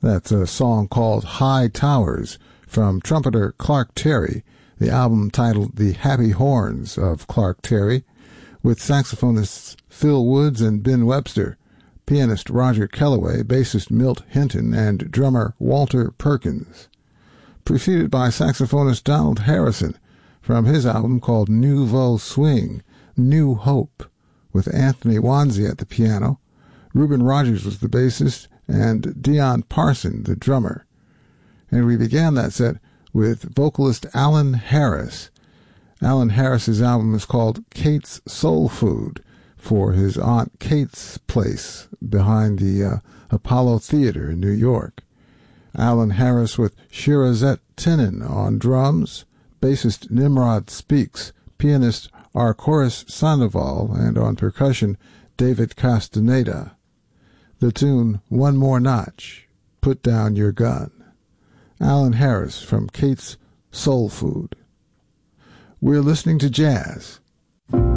That's a song called High Towers from trumpeter Clark Terry, the album titled The Happy Horns of Clark Terry, with saxophonists Phil Woods and Ben Webster, pianist Roger Kellaway, bassist Milt Hinton, and drummer Walter Perkins. Preceded by saxophonist Donald Harrison from his album called Nouveau Swing, New Hope, with Anthony Wanzi at the piano. Reuben Rogers was the bassist, and Dion Parson the drummer. And we began that set with vocalist Alan Harris. Alan Harris's album is called Kate's Soul Food, for his Aunt Kate's place behind the Apollo Theater in New York. Alan Harris with Shirazette Tinin on drums, bassist Nimrod Speaks, pianist Arcoris Sandoval, and on percussion David Castaneda. The tune One More Notch, Put Down Your Gun. Alan Harris from Kate's Soul Food. We're listening to jazz